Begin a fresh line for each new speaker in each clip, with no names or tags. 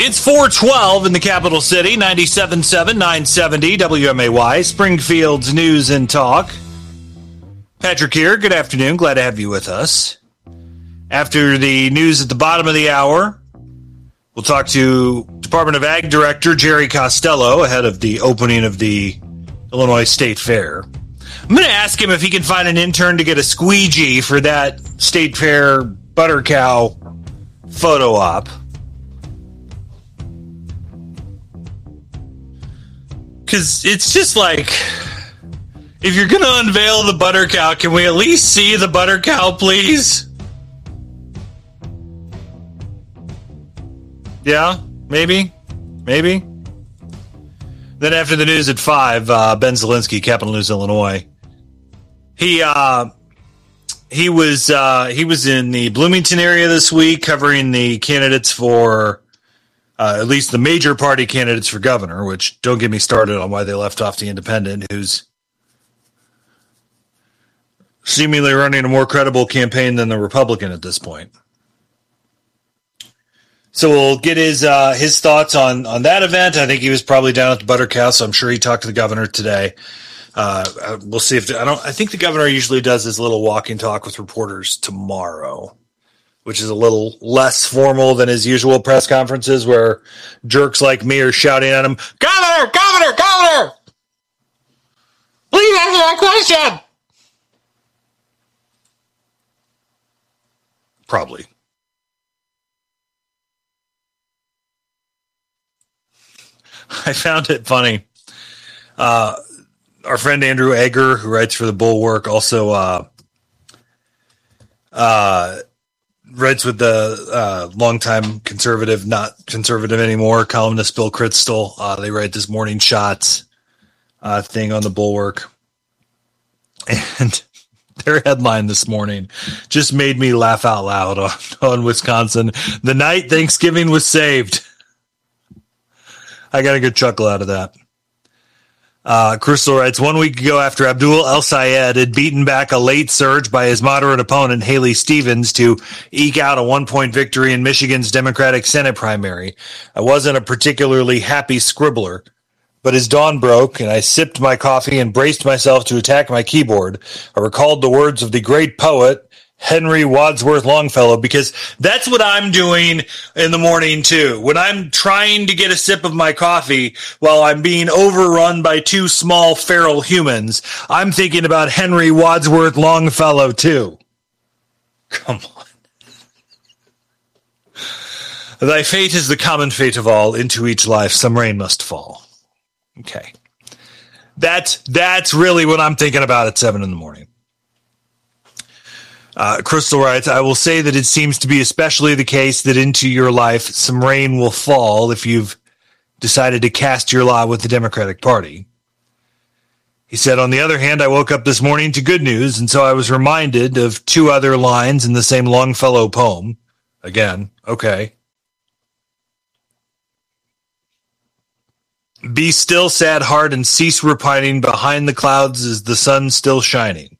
It's 412 in the capital city, 97.7, 970 WMAY, Springfield's News and Talk. Patrick here. Good afternoon. Glad to have you with us. After the news at the bottom of the hour, we'll talk to Department of Ag Director Jerry Costello ahead of the opening of the Illinois State Fair. I'm going to ask him if he can find an intern to get a squeegee for that State Fair butter cow photo op. Because it's just like, if you're going to unveil the butter cow, can we at least see the butter cow, please? Yeah, maybe. Then after the news at 5, Ben Zielinski, Capital News, Illinois. He was in the Bloomington area this week covering the candidates for at least the major party candidates for governor, which don't get me started on why they left off the independent, who's seemingly running a more credible campaign than the Republican at this point. So we'll get his thoughts on that event. I think he was probably down at the butter cow, so I'm sure he talked to the governor today. We'll see if I think the governor usually does his little walking talk with reporters tomorrow, which is a little less formal than his usual press conferences where jerks like me are shouting at him, Governor, Governor, Governor! Please answer that question! Probably. I found it funny. Our friend Andrew Egger, who writes for the Bulwark, also writes with the longtime conservative, not conservative anymore, columnist Bill Kristol. They write this Morning Shots thing on the Bulwark. And their headline this morning just made me laugh out loud on Wisconsin. The night Thanksgiving was saved. I got a good chuckle out of that. Crystal writes, 1 week ago after Abdul El-Sayed had beaten back a late surge by his moderate opponent, Haley Stevens, to eke out a 1-point victory in Michigan's Democratic Senate primary, I wasn't a particularly happy scribbler. But as dawn broke and I sipped my coffee and braced myself to attack my keyboard, I recalled the words of the great poet, Henry Wadsworth Longfellow, because that's what I'm doing in the morning too. When I'm trying to get a sip of my coffee while I'm being overrun by two small feral humans, I'm thinking about Henry Wadsworth Longfellow too. Come on. Thy fate is the common fate of all. Into each life some rain must fall. Okay. That's really what I'm thinking about at 7 in the morning. Crystal writes, I will say that it seems to be especially the case that into your life some rain will fall if you've decided to cast your lot with the Democratic Party. He said, on the other hand, I woke up this morning to good news, and so I was reminded of two other lines in the same Longfellow poem. Again, okay. Be still, sad heart, and cease repining. Behind the clouds is the sun still shining.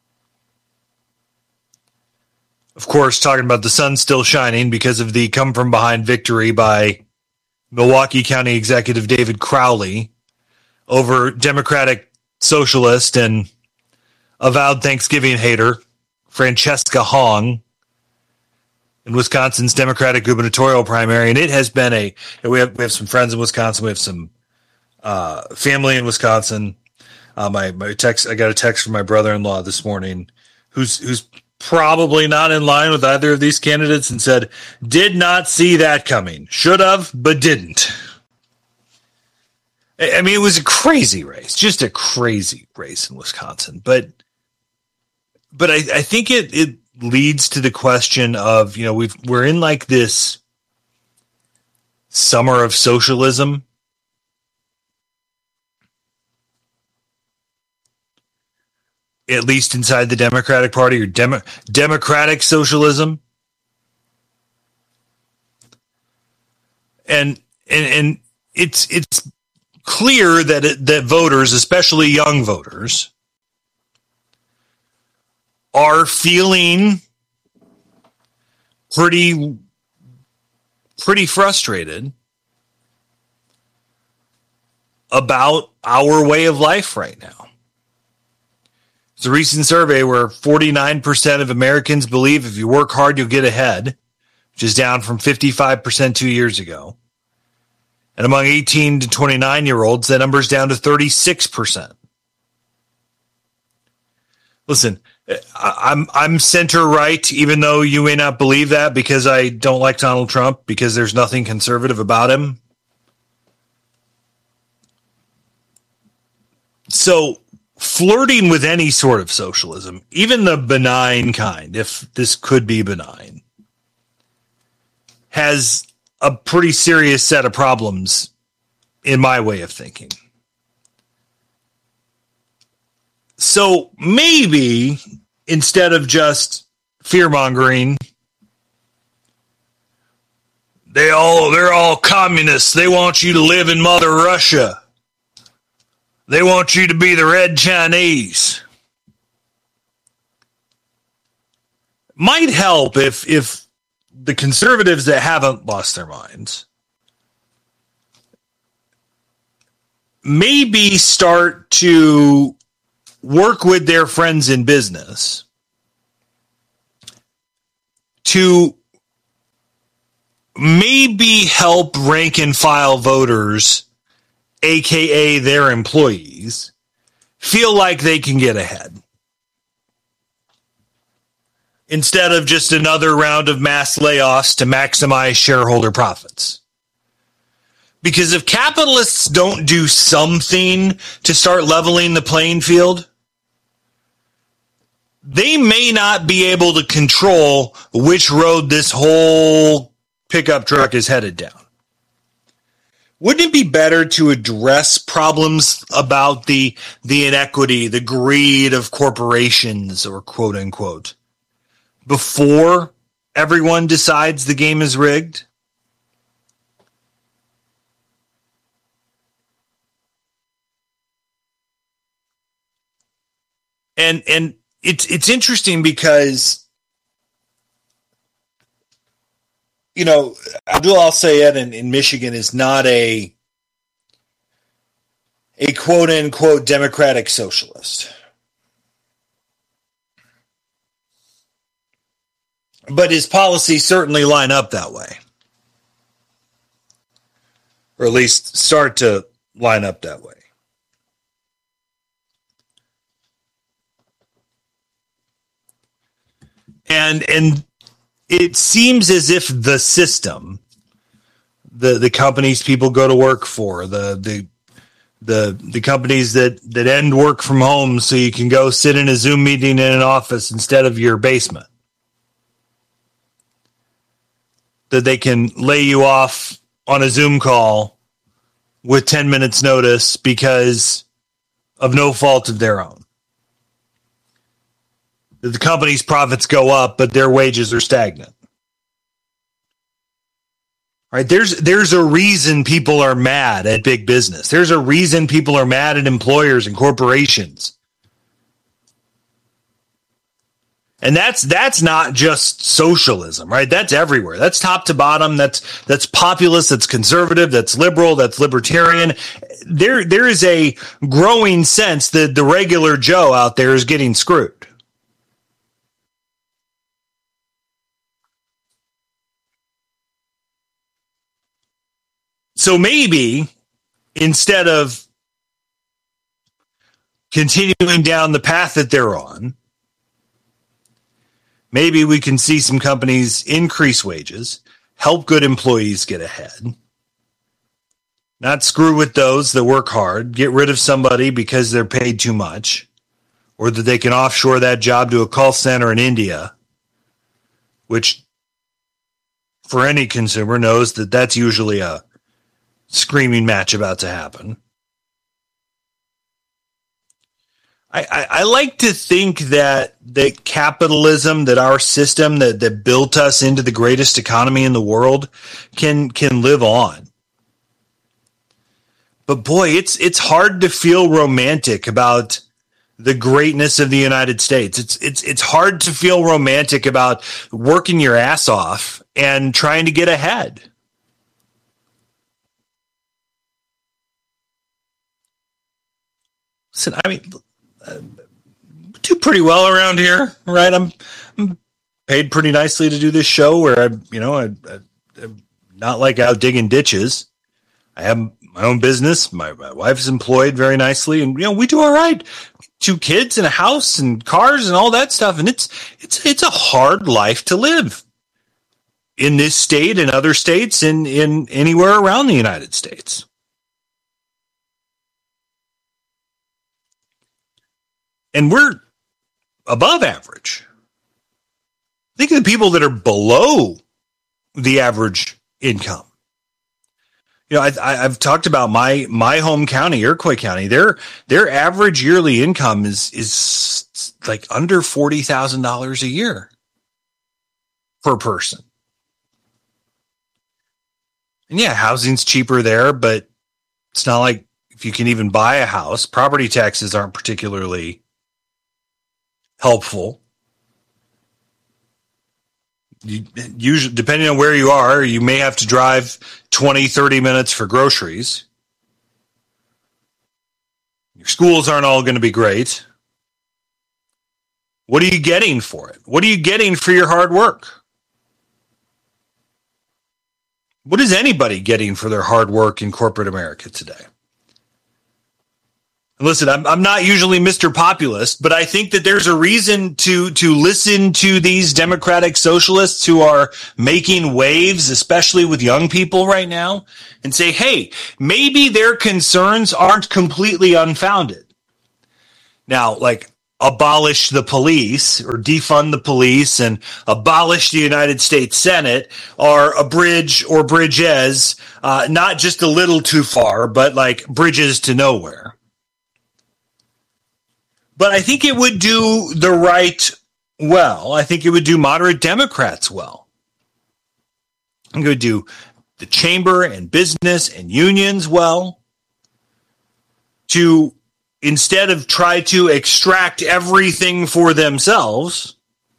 Of course, talking about the sun still shining because of the come from behind victory by Milwaukee County Executive David Crowley over Democratic socialist and avowed Thanksgiving hater Francesca Hong in Wisconsin's Democratic gubernatorial primary. And it has been we have some friends in Wisconsin. We have some family in Wisconsin. I got a text from my brother-in-law this morning who's probably not in line with either of these candidates and said, did not see that coming. Should have, but didn't. I mean, it was a crazy race, just a crazy race in Wisconsin. But I think it leads to the question of, we're in like this summer of socialism. At least inside the Democratic Party, or democratic socialism. And it's clear that voters, especially young voters, are feeling pretty frustrated about our way of life right now. It's a recent survey where 49% of Americans believe if you work hard, you'll get ahead, which is down from 55% 2 years ago. And among 18 to 29-year-olds, that number's down to 36%. Listen, I'm center-right, even though you may not believe that because I don't like Donald Trump, because there's nothing conservative about him. So flirting with any sort of socialism, even the benign kind, if this could be benign, has a pretty serious set of problems in my way of thinking. So maybe instead of just fear-mongering, they're all communists. They want you to live in Mother Russia. They want you to be the Red Chinese. Might help if the conservatives that haven't lost their minds maybe start to work with their friends in business to maybe help rank and file voters, aka their employees, feel like they can get ahead. Instead of just another round of mass layoffs to maximize shareholder profits. Because if capitalists don't do something to start leveling the playing field, they may not be able to control which road this whole pickup truck is headed down. Wouldn't it be better to address problems about the inequity, the greed of corporations, or quote unquote, before everyone decides the game is rigged? And it's interesting because, you know, Abdul Al-Sayed in Michigan is not a quote unquote democratic socialist. But his policies certainly line up that way. Or at least start to line up that way. And it seems as if the system, the companies people go to work for, the companies that end work from home so you can go sit in a Zoom meeting in an office instead of your basement, that they can lay you off on a Zoom call with 10 minutes notice because of no fault of their own. The company's profits go up, but their wages are stagnant. Right? There's a reason people are mad at big business. There's a reason people are mad at employers and corporations. And that's not just socialism, right? That's everywhere. That's top to bottom. That's populist, that's conservative, that's liberal, that's libertarian. There is a growing sense that the regular Joe out there is getting screwed. So maybe instead of continuing down the path that they're on, maybe we can see some companies increase wages, help good employees get ahead, not screw with those that work hard, get rid of somebody because they're paid too much, or that they can offshore that job to a call center in India, which for any consumer knows that that's usually a screaming match about to happen. I like to think that capitalism, that our system that built us into the greatest economy in the world can live on. But boy, it's hard to feel romantic about the greatness of the United States. It's hard to feel romantic about working your ass off and trying to get ahead. listen, I mean, do pretty well around here, right? I'm paid pretty nicely to do this show where I'm not like out digging ditches. I have my own business. My wife's employed very nicely, and we do all right. 2 kids and a house and cars and all that stuff, and it's a hard life to live in this state and other states and in anywhere around the United States. And we're above average. Think of the people that are below the average income. I've talked about my home county, Iroquois County. Their average yearly income is like under $40,000 a year per person. And yeah, housing's cheaper there, but it's not like if you can even buy a house. Property taxes aren't particularly helpful. Usually, depending on where you are, you may have to drive 20, 30 minutes for groceries. Your schools aren't all going to be great. What are you getting for it? What are you getting for your hard work? What is anybody getting for their hard work in corporate America today? And listen, I'm not usually Mr. Populist, but I think that there's a reason to listen to these democratic socialists who are making waves, especially with young people right now, and say, hey, maybe their concerns aren't completely unfounded. Now, like, abolish the police or defund the police and abolish the United States Senate are a bridge or bridges, not just a little too far, but like bridges to nowhere. But I think it would do the right well. I think it would do moderate Democrats well. I think it would do the chamber and business and unions well to, instead of try to extract everything for themselves,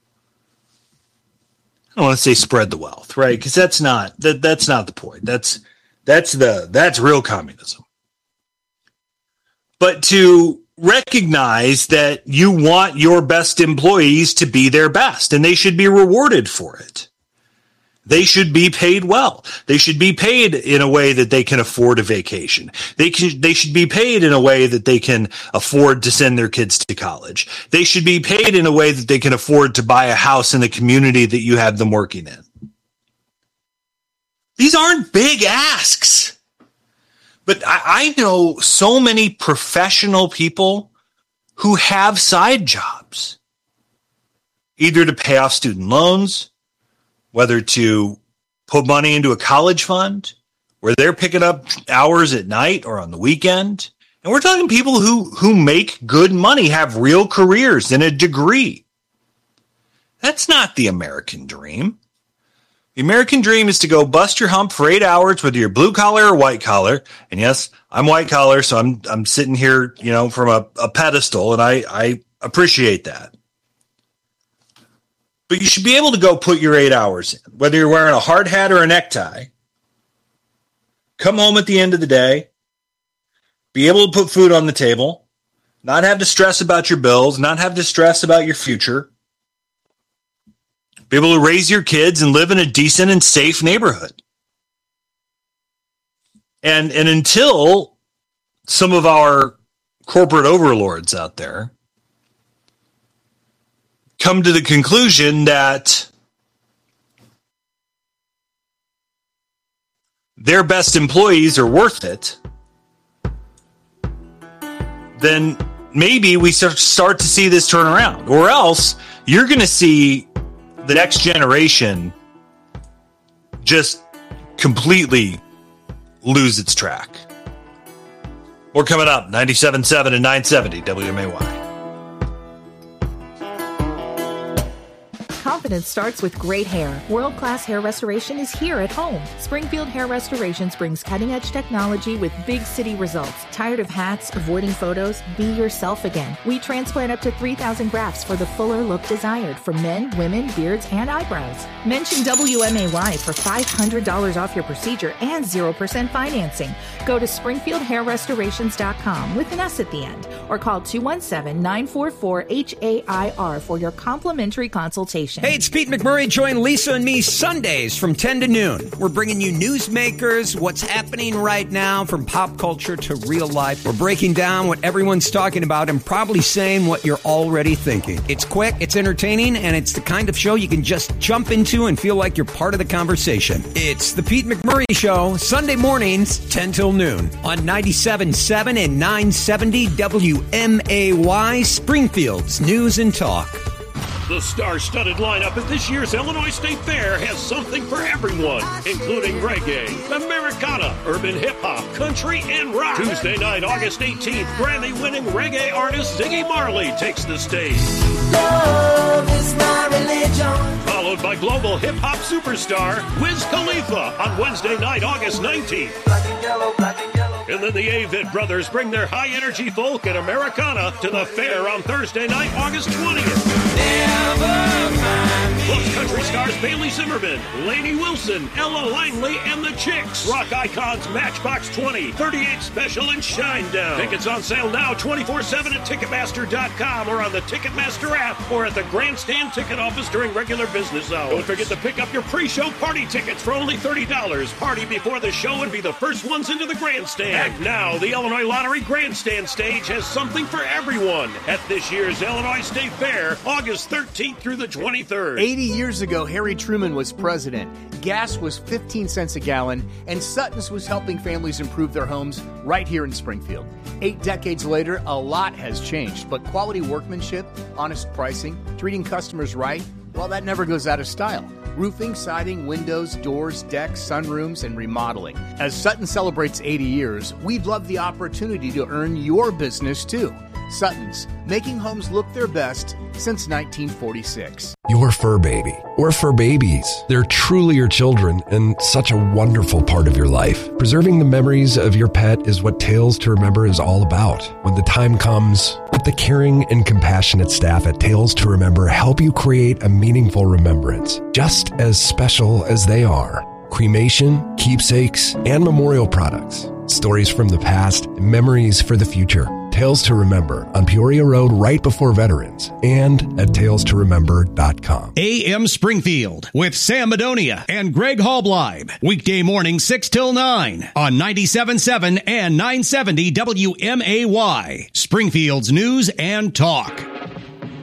I don't want to say spread the wealth, right? Because that's not the point. That's real communism. But to recognize that you want your best employees to be their best, and they should be rewarded for it. They should be paid well. They should be paid in a way that they can afford a vacation. They should be paid in a way that they can afford to send their kids to college. They should be paid in a way that they can afford to buy a house in the community that you have them working in. These aren't big asks. But I know so many professional people who have side jobs, either to pay off student loans, whether to put money into a college fund, where they're picking up hours at night or on the weekend. And we're talking people who make good money, have real careers and a degree. That's not the American dream. The American dream is to go bust your hump for 8 hours, whether you're blue collar or white collar. And yes, I'm white collar, so I'm sitting here, from a pedestal, and I appreciate that. But you should be able to go put your 8 hours in, whether you're wearing a hard hat or a necktie. Come home at the end of the day, be able to put food on the table, not have to stress about your bills, not have to stress about your future. Be able to raise your kids and live in a decent and safe neighborhood. And until some of our corporate overlords out there come to the conclusion that their best employees are worth it, then maybe we start to see this turn around. Or else you're going to see the next generation just completely lose its track. We're coming up, 97.7 and 970 WMAY.
Confidence starts with great hair. World-class hair restoration is here at home. Springfield Hair Restorations brings cutting-edge technology with big city results. Tired of hats, avoiding photos? Be yourself again. We transplant up to 3,000 grafts for the fuller look desired for men, women, beards, and eyebrows. Mention WMAY for $500 off your procedure and 0% financing. Go to SpringfieldHairRestorations.com with an S at the end, or call 217-944-HAIR for your complimentary consultation.
Hey, it's Pete McMurray. Join Lisa and me Sundays from 10 to noon. We're bringing you newsmakers, what's happening right now from pop culture to real life. We're breaking down what everyone's talking about and probably saying what you're already thinking. It's quick, it's entertaining, and it's the kind of show you can just jump into and feel like you're part of the conversation. It's the Pete McMurray Show, Sunday mornings, 10 till noon on 97.7 and 970 WMAY, Springfield's News and Talk.
The star-studded lineup at this year's Illinois State Fair has something for everyone, including reggae, Americana, urban hip-hop, country, and rock. Tuesday night, August 18th, Grammy-winning reggae artist Ziggy Marley takes the stage. Love is my religion. Followed by global hip-hop superstar Wiz Khalifa on Wednesday night, August 19th. Black and yellow, black and yellow. And then the Avett Brothers bring their high-energy folk and Americana to the fair on Thursday night, August 20th. Plus country stars Bailey Zimmerman, Lainey Wilson, Ella Langley, and the Chicks. Rock icons Matchbox 20, 38 Special, and Shinedown. Tickets on sale now 24/7 at Ticketmaster.com or on the Ticketmaster app or at the Grandstand ticket office during regular business hours. Don't forget to pick up your pre-show party tickets for only $30. Party before the show and be the first ones into the Grandstand. Act now. The Illinois Lottery Grandstand stage has something for everyone at this year's Illinois State Fair, August 13th through the 23rd.
80 years ago, Harry Truman was president. Gas was 15 cents a gallon, and Sutton's was helping families improve their homes right here in Springfield. 8 decades later, a lot has changed, but quality workmanship, honest pricing, treating customers right, well, that never goes out of style. Roofing, siding, windows, doors, decks, sunrooms, and remodeling. As Sutton celebrates 80 years, we'd love the opportunity to earn your business too. Sutton's, making homes look their best since 1946.
Your fur baby, or fur babies. They're truly your children and such a wonderful part of your life. Preserving the memories of your pet is what Tales to Remember is all about. When the time comes, let the caring and compassionate staff at Tales to Remember help you create a meaningful remembrance, just as special as they are. Cremation, keepsakes, and memorial products. Stories from the past, memories for the future. Tales to Remember on Peoria Road right before Veterans and at talestoremember.com.
AM Springfield with Sam Madonia and Greg Hallbleib. Weekday morning 6 till 9 on 97.7 and 970 WMAY. Springfield's News and Talk.